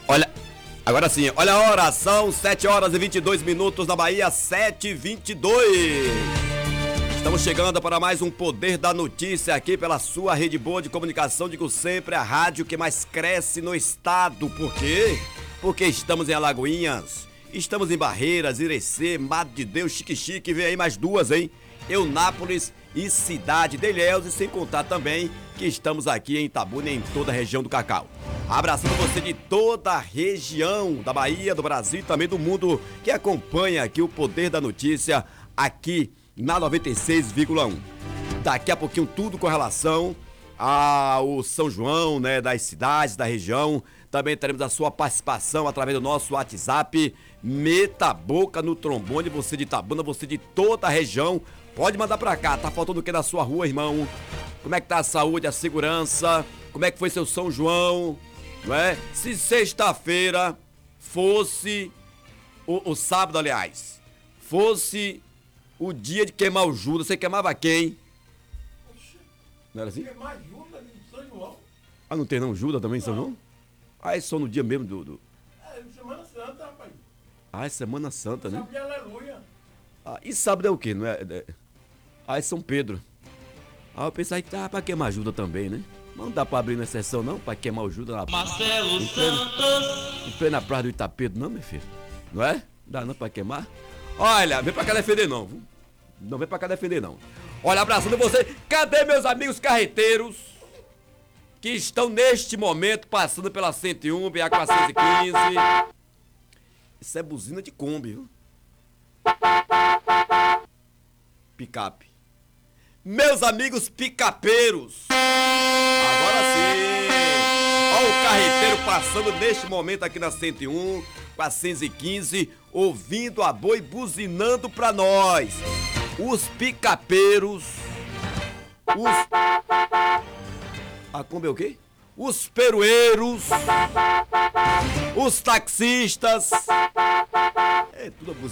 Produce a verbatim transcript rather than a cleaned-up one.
Olha, agora sim, olha a hora, são sete horas e vinte e dois minutos na Bahia, sete e vinte e dois. Estamos chegando para mais um Poder da Notícia aqui pela sua rede boa de comunicação, digo sempre, a rádio que mais cresce no estado. Por quê? Porque estamos em Alagoinhas, estamos em Barreiras, Irecê, Mato de Deus, Chique-Chique, vem aí mais duas, hein? Eunápolis e Cidade de Ilhéus, e sem contar também que estamos aqui em Itabuna e em toda a região do Cacau. Abraçando você de toda a região da Bahia, do Brasil e também do mundo que acompanha aqui o Poder da Notícia aqui na noventa e seis vírgula um. Daqui a pouquinho tudo com relação ao São João, né, das cidades, da região. Também teremos a sua participação através do nosso WhatsApp. Meta a boca no trombone, você de Itabuna, você de toda a região. Pode mandar pra cá, tá faltando o que na sua rua, irmão? Como é que tá a saúde, a segurança? Como é que foi seu São João? Não é? Se sexta-feira fosse o, o sábado, aliás, fosse o dia de queimar o Judas, você queimava quem? Não era assim? Queimar Judas em São João. Ah, não tem não Judas também em São João? Ah, é só no dia mesmo do... do... É, Semana Santa, rapaz. Ah, é Semana Santa, né? Sábado é aleluia. Ah, e sábado é o quê? Não é, é... Ah, é São Pedro. Ah, eu pensava que tava pra queimar Judas também, né? Mas não dá pra abrir na exceção não, pra queimar o Judas na... Marcelo em pleno, Santos. em plena praia do Itapedo, não, meu filho? Não é? Dá não pra queimar? Olha, vem pra cá defender não, viu? Não vem pra cá defender não. Olha, abraçando você. Cadê meus amigos carreteiros que estão neste momento passando pela cento e um, B A quatrocentos e quinze? Isso é buzina de Kombi, viu? Picape. Meus amigos picapeiros. Agora sim. Olha o carreteiro passando neste momento aqui na cento e um, quatrocentos e quinze, ouvindo a boi buzinando pra nós. Os picapeiros. Os... A Kombi é o quê? Os peroeiros. Os taxistas. É tudo a buzina.